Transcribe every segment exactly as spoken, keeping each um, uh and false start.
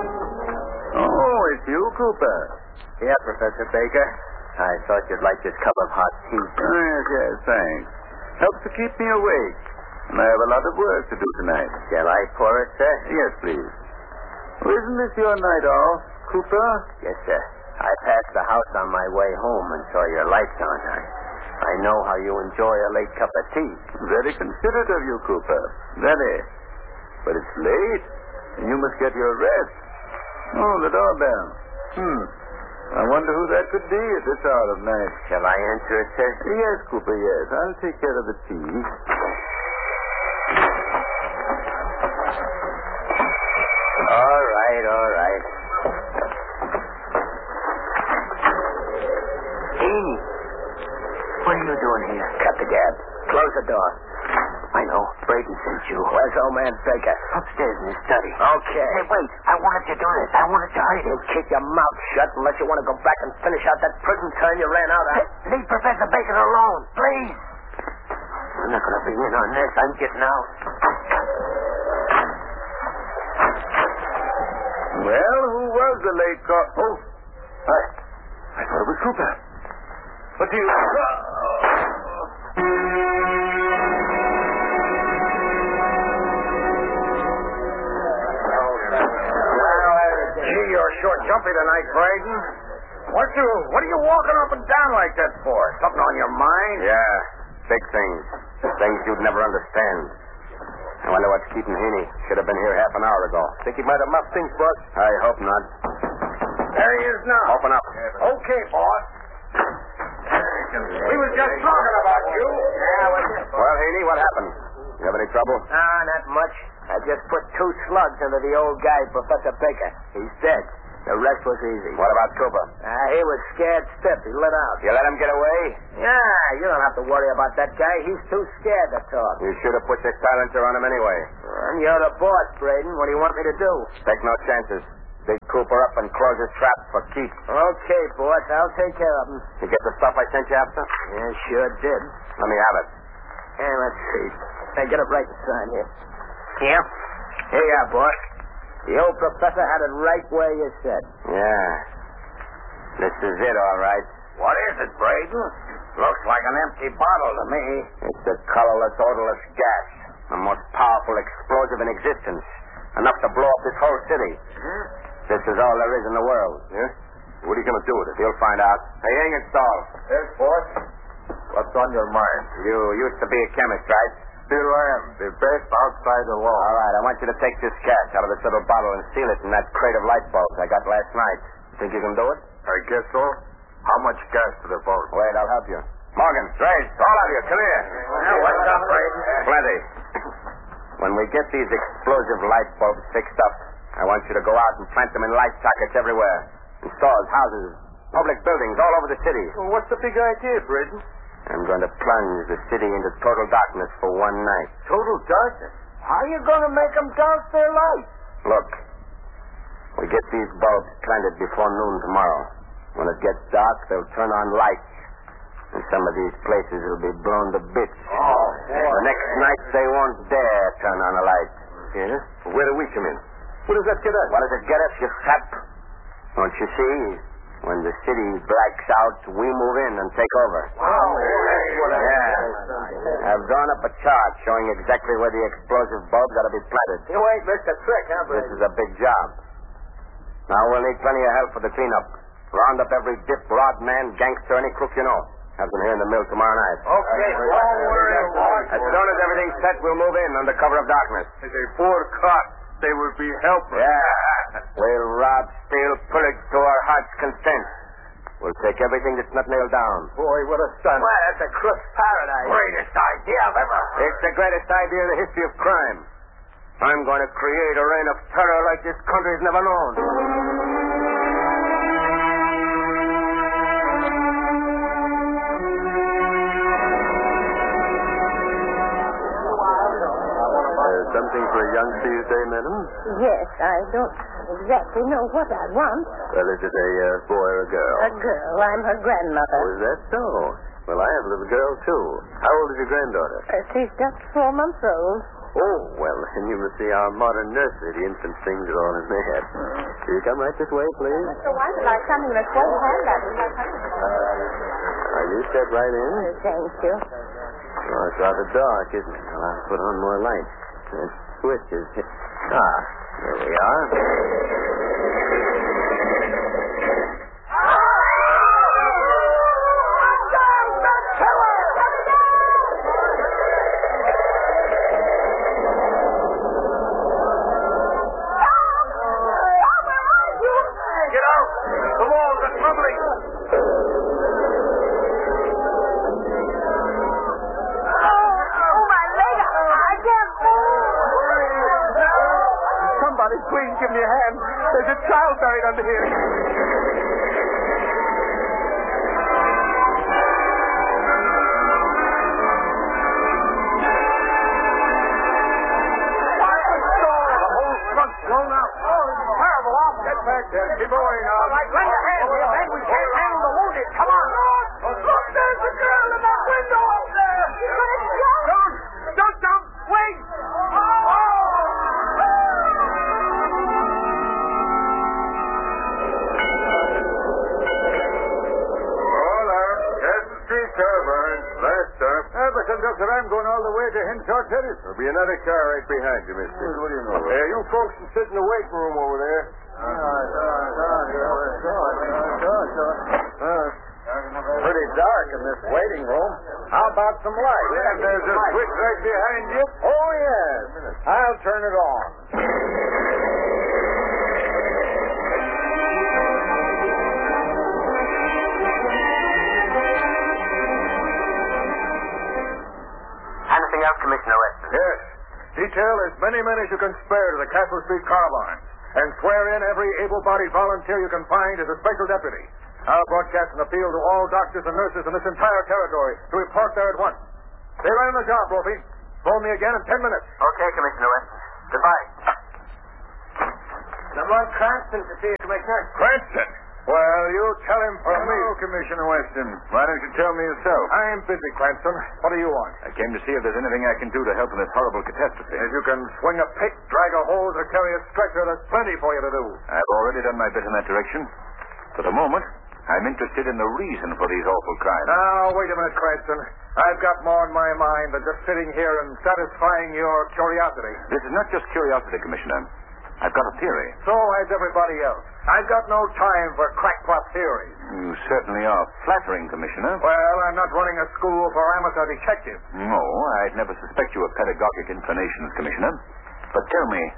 Oh, it's you, Cooper. Yeah, Professor Baker. I thought you'd like this cup of hot tea. Oh, yes, yes, thanks. Helps to keep me awake. And I have a lot of work to do tonight. Shall I pour it, sir? Yes, please. Oh, isn't this your night off, Cooper? Yes, sir. I passed the house on my way home and saw your lights on. I, I know how you enjoy a late cup of tea. Very considerate of you, Cooper. Very. But it's late, and you must get your rest. Oh, the doorbell. Hmm. I wonder who that could be at this hour of night. Shall I answer it, sir? Yes, Cooper, yes. I'll take care of the tea. All right, all right. Hey, what are you doing here? Cut the gab. Close the door. I know. Braden sent you. Where's old man Baker? Upstairs in his study. Okay. Hey, wait. I wanted you to do this. I wanted you to hide him. Keep your mouth shut unless you want to go back and finish out that prison term you ran out of. Leave Professor Baker alone, please. I'm not going to be in on this. I'm getting out. Well, who was the late call? Oh, I, I thought it was Cooper. What do you... Gee, you're sure jumpy tonight, Braden. What you, what are you walking up and down like that for? Something on your mind? Yeah, big things. Things you'd never understand. I wonder what's keeping Heaney. Should have been here half an hour ago. Think he might have muffed things, boss? I hope not. There he is now. Open up. Okay, boss. We was just talking about you. Yeah, Well, Heaney, what happened? You have any trouble? Ah, not much. I just put two slugs into the old guy, Professor Baker. He's dead. The rest was easy. What about Cooper? Ah, he was scared stiff. He lit out. You let him get away? Yeah, you don't have to worry about that guy. He's too scared to talk. You should have put your silencer on him anyway. And you're the boss, Braden. What do you want me to do? Take no chances. Dig Cooper up and close his trap for keeps. Okay, boss. I'll take care of him. You get the stuff I sent you after? Yeah, sure did. Let me have it. Hey, let's see. Hey, get it right inside here. Yeah? Here you are, boss. The old professor had it right where you said. Yeah. This is it, all right. What is it, Braden? Looks like an empty bottle to me. It's a colorless, odorless gas. The most powerful explosive in existence. Enough to blow up this whole city. Hmm? This is all there is in the world. Yeah? What are you going to do with it? You'll find out. Hey, Ingersoll. Yes, boss. What's on your mind? You used to be a chemist, right? Still I am. The best outside the law. All right, I want you to take this gas out of this little bottle and seal it in that crate of light bulbs I got last night. Think you can do it? I guess so. How much gas to the bulb? Wait, I'll help you. Morgan, Trace, all of you, come here. Well, what's up, Braden? Plenty. When we get these explosive light bulbs fixed up, I want you to go out and plant them in light sockets everywhere. In stores, houses, public buildings, all over the city. Well, what's the big idea, Braden? I'm going to plunge the city into total darkness for one night. Total darkness. How are you going to make them douse their lights? Look, we get these bulbs planted before noon tomorrow. When it gets dark, they'll turn on lights. And some of these places will be blown to bits. Oh, boy. The next night, they won't dare turn on a light. Yeah? Where do we come in? What does that get us? What does it get us, you sap? Don't you see? When the city blacks out, we move in and take over. Wow. Yeah. I've drawn up a chart showing exactly where the explosive bulbs ought to be planted. You ain't missed a trick, huh, This Braden? is a big job. Now we'll need plenty of help for the cleanup. Round up every dip, rod man, gangster, any crook you know. Have them here in the mill tomorrow night. Okay, Don't worry, boss. As soon as everything's set, we'll move in under cover of darkness. If they poor caught, they will be helpless. Yeah. We'll rob, steal, pillage to our heart's content. We'll take everything that's not nailed down. Boy, what a stunt. Well, that's a crook's paradise. Greatest idea I've ever heard. It's the greatest idea in the history of crime. I'm going to create a reign of terror like this country's never known. Something for a young Tuesday, madam? Yes, I don't exactly know what I want. Well, is it a uh, boy or a girl? A girl. I'm her grandmother. Oh, is that so? Well, I have a little girl, too. How old is your granddaughter? Uh, she's just four months old. Oh, well, then you must see our modern nursery. The infant things are all in there. Will you come right this way, please? Mister White would like something that's way hand at me. Uh, you step right in. Thank you. Oh, it's rather dark, isn't it? Well, I'll put on more light. This switch is... Ah, there we are. Please give me a hand. There's a child buried under here. The whole trunk's blown out. Oh, it's terrible. Get back there. Keep going now. All right, lend a hand, will you? We can't handle the wounded. Come on. Look, there's a girl in that window up there. Don't, don't jump. Wait. Conductor, I'm going all the way to Henshaw Terrace. There'll be another car right behind you, mister. What do you know? Uh, you folks can sit in the waiting room over there. Uh, pretty dark in this waiting room. How about some light? And there's a switch right behind you. Oh, yes. I'll turn it on. Anything else, Commissioner Weston? Yes. Detail as many men as you can spare to the Castle Street Carbine, and swear in every able-bodied volunteer you can find as a special deputy. I'll broadcast an appeal to all doctors and nurses in this entire territory to report there at once. Stay right on the job, Brophy. Phone me again in ten minutes. Okay, Commissioner Weston. Goodbye. Number one, Cranston to see you, Commissioner. Cranston? Well, you tell him from me. Hello, Commissioner Weston. Why don't you tell me yourself? I'm busy, Cranston. What do you want? I came to see if there's anything I can do to help in this horrible catastrophe. If you can swing a pick, drag a hose, or carry a stretcher, there's plenty for you to do. I've already done my bit in that direction. For the moment, I'm interested in the reason for these awful crimes. Now, wait a minute, Cranston. I've got more on my mind than just sitting here and satisfying your curiosity. This is not just curiosity, Commissioner. I've got a theory. So has everybody else. I've got no time for crackpot theories. You certainly are flattering, Commissioner. Well, I'm not running a school for amateur detectives. No, I'd never suspect you of pedagogic inclinations, Commissioner. But tell me,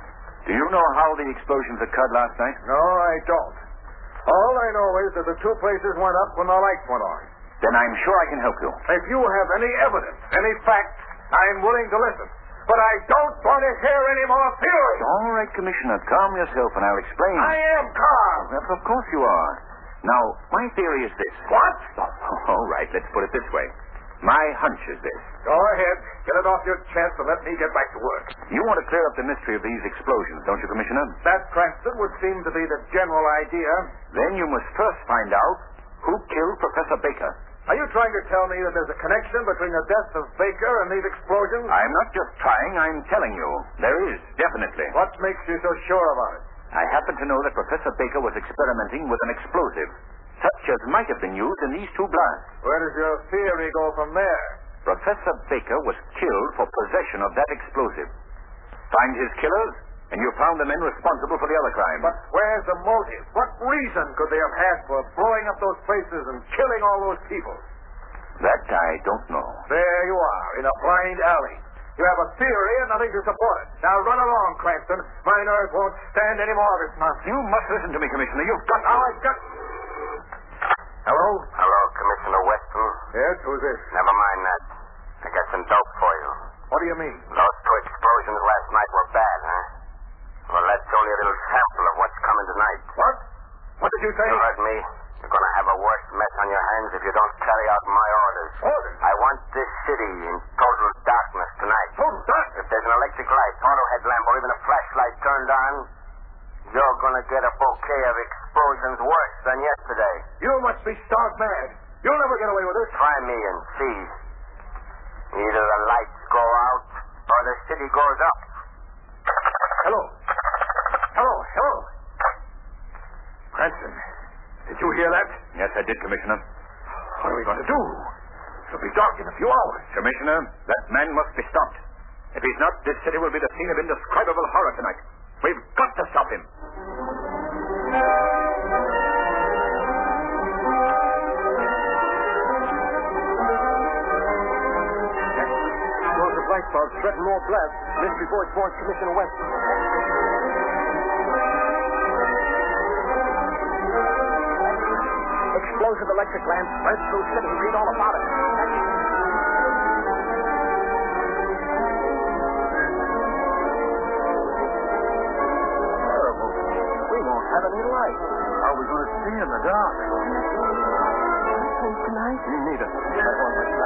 do you know how the explosions occurred last night? No, I don't. All I know is that the two places went up when the lights went on. Then I'm sure I can help you. If you have any evidence, any facts, I'm willing to listen. But I don't want to hear any more theories. All right, Commissioner. Calm yourself and I'll explain. I am calm. Well, of course you are. Now, my theory is this. What? Oh, all right, let's put it this way. My hunch is this. Go ahead. Get it off your chest and let me get back to work. You want to clear up the mystery of these explosions, don't you, Commissioner? That, Cranston, would seem to be the general idea. Then you must first find out who killed Professor Baker. Are you trying to tell me that there's a connection between the death of Baker and these explosions? I'm not just trying, I'm telling you. There is, definitely. What makes you so sure about it? I happen to know that Professor Baker was experimenting with an explosive, such as might have been used in these two blasts. Where does your theory go from there? Professor Baker was killed for possession of that explosive. Find his killers, and you found the men responsible for the other crime. But where's the motive? What reason could they have had for blowing up those places and killing all those people? That I don't know. There you are, in a blind alley. You have a theory and nothing to support it. Now run along, Cranston. My nerves won't stand any more of this nonsense. You must listen to me, Commissioner. You've got... Now I've got... Hello? Hello, Commissioner Weston. Yes, who's this? Never mind that. I got some dope for you. What do you mean? Those two explosions last night were bad, huh? Well, that's only a little sample of what's coming tonight. What? What did you say? You heard me. You're going to have a worse mess on your hands if you don't carry out my orders. Orders? I want this city in total darkness tonight. Total darkness? If there's an electric light, auto headlamp, or even a flashlight turned on, you're going to get a bouquet of explosions worse than yesterday. You must be stark mad. You'll never get away with this. Try me and see. Either the lights go out or the city goes up. Hello. Hello, hello. Cranston, did you hear that? Yes, I did, Commissioner. What are we going to do? It'll be dark in a few hours. Commissioner, that man must be stopped. If he's not, this city will be the scene of indescribable horror tonight. We've got to stop him. Those of light bulbs threaten more blast. Mystery Voice warns Commissioner West. Explosive electric lamp spread through city. Read all about it. Terrible. We won't have any light. How are we going to see in the dark? Tonight? Me neither. I want to